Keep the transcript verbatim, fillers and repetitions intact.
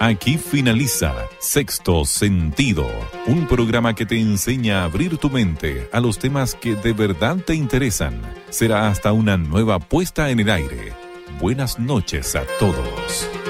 Aquí finaliza Sexto Sentido, un programa que te enseña a abrir tu mente a los temas que de verdad te interesan. Será hasta una nueva puesta en el aire. Buenas noches a todos.